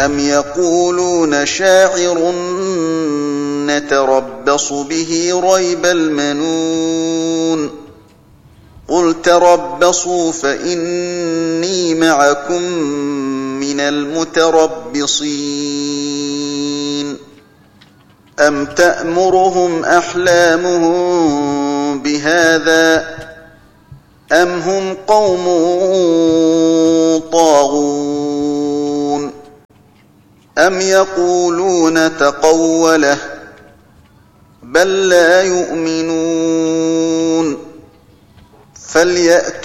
أَمْ يَقُولُونَ شَاعِرٌ نَتَرَبَّصُ بِهِ رَيْبَ الْمَنُونِ قُلْ تَرَبَّصُوا فَإِنِّي مَعَكُم مِّنَ الْمُتَرَبِّصِينَ أَمْ تَأْمُرُهُمْ أَحْلَامُهُم بِهَٰذَا أَمْ هُمْ قَوْمٌ طَاغُونَ أَمْ يَقُولُونَ تَقَوَّلَهُ بَل لَّا يُؤْمِنُونَ